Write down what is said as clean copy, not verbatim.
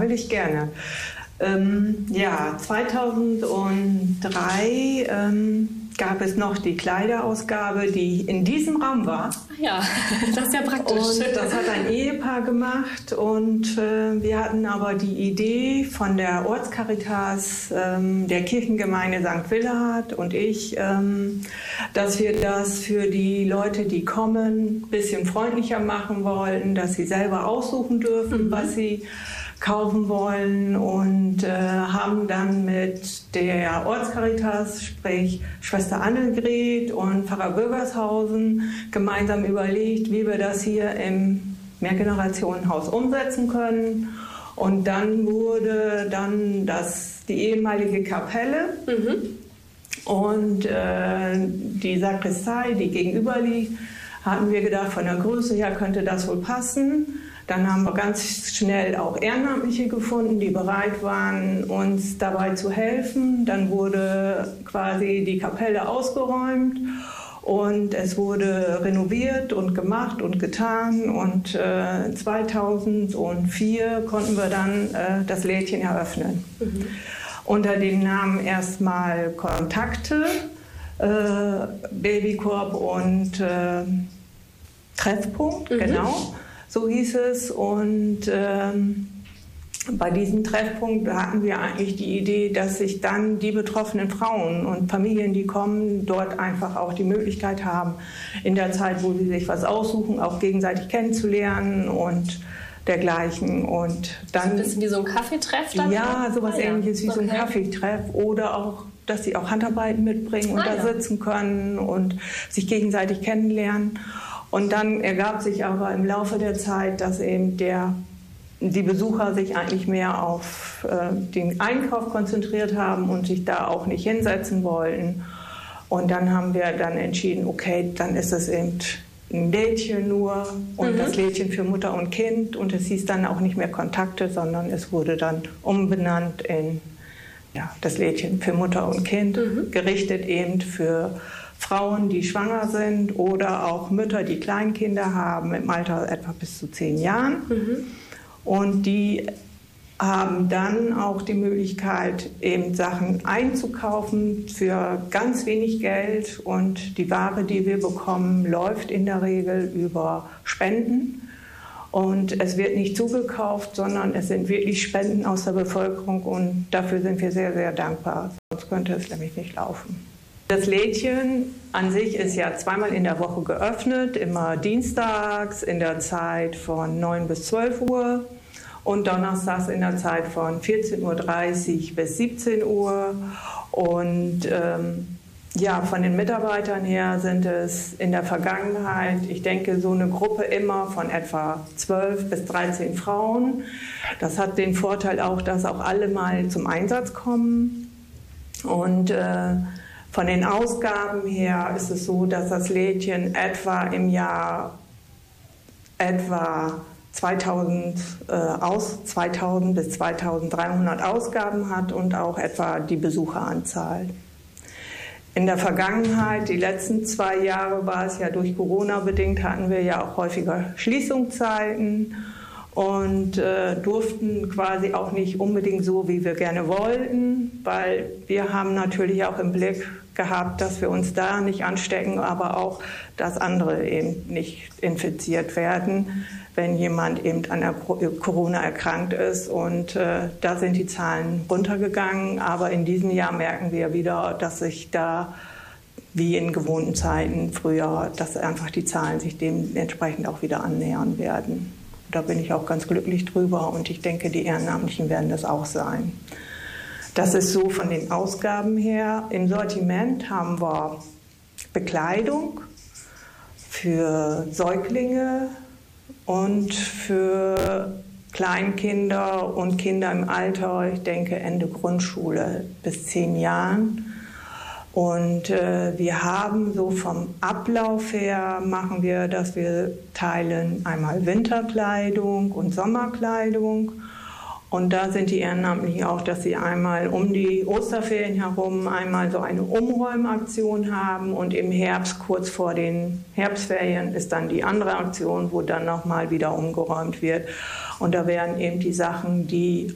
natürlich gerne. 2003 gab es noch die Kleiderausgabe, die in diesem Raum war. Ja, das ist ja praktisch. Und das hat ein Ehepaar gemacht und wir hatten aber die Idee von der Ortscaritas, der Kirchengemeinde St. Willehad und ich, dass wir das für die Leute, die kommen, ein bisschen freundlicher machen wollen, dass sie selber aussuchen dürfen, was sie kaufen wollen und haben dann mit der Ortscaritas, sprich Schwester Annegret und Pfarrer Bürgershausen, gemeinsam überlegt, wie wir das hier im Mehrgenerationenhaus umsetzen können. Und dann wurde dann die ehemalige Kapelle und die Sakristei, die gegenüber liegt, hatten wir gedacht, von der Größe her könnte das wohl passen. Dann haben wir ganz schnell auch Ehrenamtliche gefunden, die bereit waren, uns dabei zu helfen. Dann wurde quasi die Kapelle ausgeräumt und es wurde renoviert und gemacht und getan. Und 2004 konnten wir dann das Lädchen eröffnen. Unter dem Namen erstmal Kontakte, Babykorb und Treffpunkt, genau. So hieß es und bei diesem Treffpunkt hatten wir eigentlich die Idee, dass sich dann die betroffenen Frauen und Familien, die kommen, dort einfach auch die Möglichkeit haben, in der Zeit, wo sie sich was aussuchen, auch gegenseitig kennenzulernen und dergleichen. Und dann, ein bisschen wie so ein Kaffeetreff dann? Ja, sowas Ähnliches wie so ein Kaffeetreff oder auch, dass sie auch Handarbeiten mitbringen und da sitzen können und sich gegenseitig kennenlernen. Und dann ergab sich aber im Laufe der Zeit, dass eben die Besucher sich eigentlich mehr auf den Einkauf konzentriert haben und sich da auch nicht hinsetzen wollten. Und dann haben wir dann entschieden, okay, dann ist es eben ein Lädchen nur und das Lädchen für Mutter und Kind. Und es hieß dann auch nicht mehr Kontakte, sondern es wurde dann umbenannt in das Lädchen für Mutter und Kind, gerichtet eben für Frauen, die schwanger sind oder auch Mütter, die Kleinkinder haben, im Alter etwa bis zu 10 Jahren. Und die haben dann auch die Möglichkeit, eben Sachen einzukaufen für ganz wenig Geld. Und die Ware, die wir bekommen, läuft in der Regel über Spenden. Und es wird nicht zugekauft, sondern es sind wirklich Spenden aus der Bevölkerung. Und dafür sind wir sehr, sehr dankbar. Sonst könnte es nämlich nicht laufen. Das Lädchen an sich ist ja zweimal in der Woche geöffnet, immer dienstags in der Zeit von 9 bis 12 Uhr und donnerstags in der Zeit von 14:30 Uhr bis 17 Uhr. Und von den Mitarbeitern her sind es in der Vergangenheit, ich denke, so eine Gruppe immer von etwa 12 bis 13 Frauen. Das hat den Vorteil auch, dass auch alle mal zum Einsatz kommen. Und von den Ausgaben her ist es so, dass das Lädchen etwa im Jahr etwa 2000 bis 2300 Ausgaben hat und auch etwa die Besucheranzahl. In der Vergangenheit, die letzten 2 Jahre war es ja durch Corona bedingt, hatten wir ja auch häufiger Schließungszeiten und durften quasi auch nicht unbedingt so, wie wir gerne wollten, weil wir haben natürlich auch im Blick gehabt, dass wir uns da nicht anstecken, aber auch, dass andere eben nicht infiziert werden, wenn jemand eben an der Corona erkrankt ist. Und da sind die Zahlen runtergegangen. Aber in diesem Jahr merken wir wieder, dass sich da, wie in gewohnten Zeiten früher, dass einfach die Zahlen sich dementsprechend auch wieder annähern werden. Da bin ich auch ganz glücklich drüber und ich denke, die Ehrenamtlichen werden das auch sein. Das ist so von den Ausgaben her. Im Sortiment haben wir Bekleidung für Säuglinge und für Kleinkinder und Kinder im Alter, ich denke Ende Grundschule bis 10 Jahren. Und wir haben so vom Ablauf her, machen wir, dass wir teilen einmal Winterkleidung und Sommerkleidung. Und da sind die Ehrenamtlichen auch, dass sie einmal um die Osterferien herum einmal so eine Umräumaktion haben. Und im Herbst, kurz vor den Herbstferien, ist dann die andere Aktion, wo dann nochmal wieder umgeräumt wird. Und da werden eben die Sachen, die